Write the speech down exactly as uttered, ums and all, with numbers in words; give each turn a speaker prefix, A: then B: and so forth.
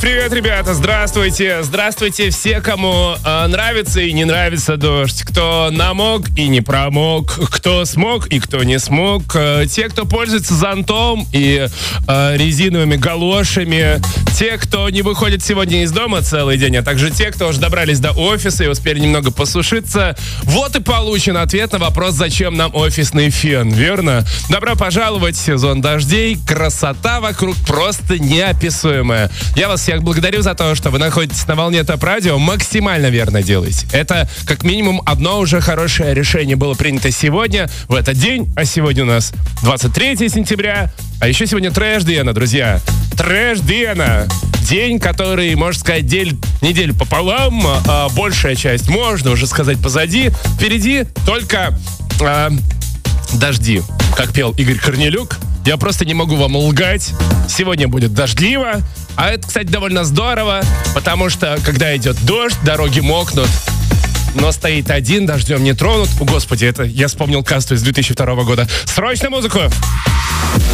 A: Привет, ребята, здравствуйте. Здравствуйте все, кому э, нравится и не нравится дождь. Кто намок и не промок. Кто смог и кто не смог. Э, те, кто пользуется зонтом и э, резиновыми галошами. Те, кто не выходит сегодня из дома целый день. А также те, кто уже добрались до офиса и успели немного посушиться. Вот и получен ответ на вопрос, зачем нам офисный фен, верно? Добро пожаловать в сезон дождей. Красота вокруг просто неописуемая. Я вас всех благодарю за то, что вы находитесь на волне ТОП-радио. Максимально верно делаете. Это как минимум одно уже хорошее решение было принято сегодня, в этот день. А сегодня у нас двадцать третье сентября. А еще сегодня Трэш Дена, друзья. Трэш Дена. День, который, можно сказать, делит неделю пополам. А большая часть, можно уже сказать, позади. Впереди только а, дожди, как пел Игорь Корнелюк. Я просто не могу вам лгать. Сегодня будет дождливо. А это, кстати, довольно здорово, потому что, когда идет дождь, дороги мокнут, но стоит один, дождем не тронут. О, господи, это я вспомнил касту из две тысячи второго года. Срочно музыку!